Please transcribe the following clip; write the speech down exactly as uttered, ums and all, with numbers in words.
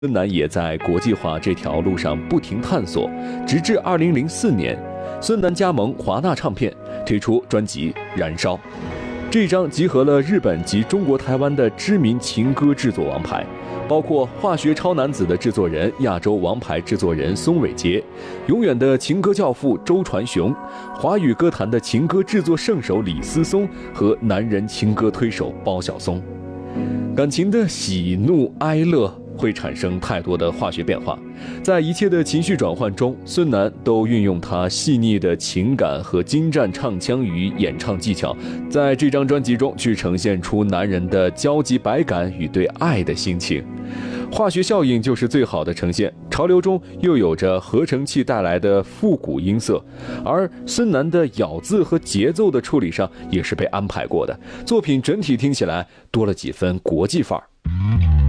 孙楠也在国际化这条路上不停探索，直至二零零四年，孙楠加盟华纳唱片，推出专辑《燃烧》。这张集合了日本及中国台湾的知名情歌制作王牌，包括化学超男子的制作人、亚洲王牌制作人松伟杰，永远的情歌教父周传雄，华语歌坛的情歌制作圣手李思松和男人情歌推手包小松。感情的喜怒哀乐会产生太多的化学变化，在一切的情绪转换中，孙楠都运用他细腻的情感和精湛唱腔与演唱技巧，在这张专辑中去呈现出男人的焦急百感与对爱的心情。化学效应就是最好的呈现，潮流中又有着合成器带来的复古音色，而孙楠的咬字和节奏的处理上也是被安排过的，作品整体听起来多了几分国际范儿。